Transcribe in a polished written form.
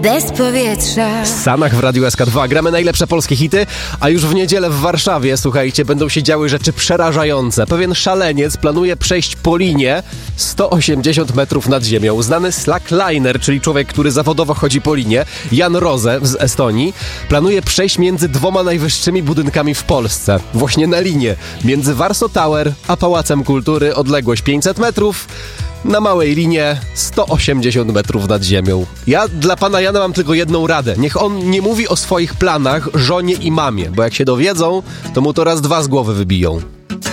bez powietrza. Sanach w Radiu SK2. Gramy najlepsze polskie hity, a już w niedzielę w Warszawie, słuchajcie, będą się działy rzeczy przerażające. Pewien szaleniec planuje przejść po linie 180 metrów nad ziemią. Znany slackliner, czyli człowiek, który zawodowo chodzi po linie, Jan Rose z Estonii, planuje przejść między dwoma najwyższymi budynkami w Polsce. Właśnie na linię. Między Warsaw Tower a Pałacem Kultury odległość 500 metrów. Na małej linie 180 metrów nad ziemią. Ja dla pana Jana mam tylko jedną radę. Niech on nie mówi o swoich planach żonie i mamie, bo jak się dowiedzą, to mu to raz dwa z głowy wybiją.